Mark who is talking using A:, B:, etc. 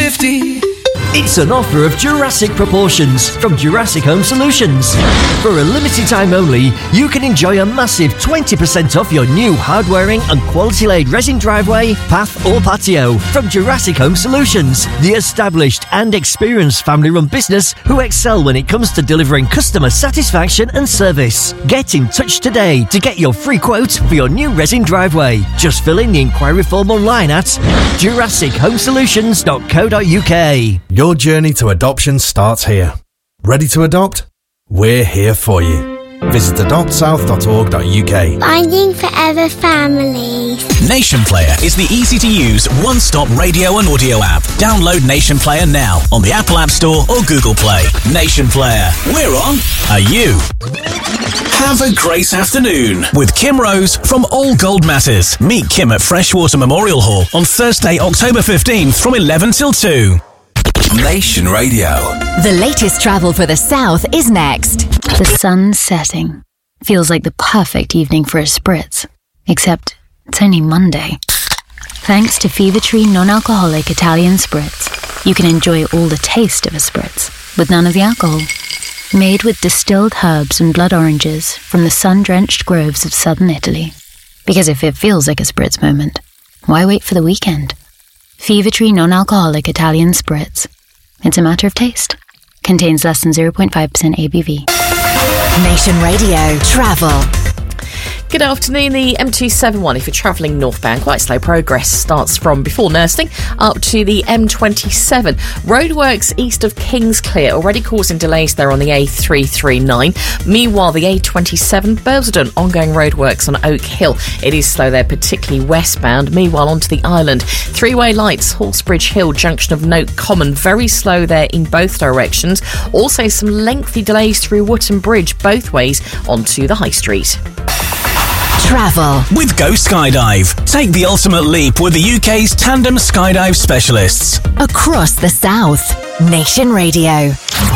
A: 50.
B: It's an offer of Jurassic proportions from Jurassic Home Solutions. For a limited time only, you can enjoy a massive 20% off your new hard-wearing and quality-laid resin driveway, path or patio from Jurassic Home Solutions, the established and experienced family-run business who excel when it comes to delivering customer satisfaction and service. Get in touch today to get your free quote for your new resin driveway. Just fill in the inquiry form online at jurassichomesolutions.co.uk.
C: Your journey to adoption starts here. Ready to adopt? We're here for you. Visit adoptsouth.org.uk.
D: Finding forever families.
E: Nation Player is the easy-to-use one-stop radio and audio app. Download Nation Player now on the Apple App Store or Google Play. Nation Player. We're on. Are you? Have a great afternoon with Kim Rose from All Gold Matters. Meet Kim at Freshwater Memorial Hall on Thursday, October 15th from 11 till 2.
A: Nation Radio.
F: The latest travel for the South is next.
G: The sun's setting. Feels like the perfect evening for a spritz. Except it's only Monday. Thanks to Fever Tree non-alcoholic Italian spritz, you can enjoy all the taste of a spritz, with none of the alcohol. Made with distilled herbs and blood oranges from the sun-drenched groves of southern Italy. Because if it feels like a spritz moment, why wait for the weekend? Fever Tree non-alcoholic Italian spritz. It's a matter of taste. Contains less than 0.5% ABV.
F: Nation Radio Travel.
H: Good afternoon. The M271, if you're travelling northbound, quite slow progress, starts from before Nursling up to the M27. Roadworks east of Kingsclear already causing delays there on the A339. Meanwhile, the A27, Bursledon, ongoing roadworks on Oak Hill. It is slow there, particularly westbound. Meanwhile, onto the island. Three-way lights, Horsebridge Hill, junction of Note Common, very slow there in both directions. Also, some lengthy delays through Wootton Bridge, both ways onto the High Street.
F: Travel
E: with Go Skydive. Take the ultimate leap with the UK's tandem skydive specialists
F: across the South. Nation Radio.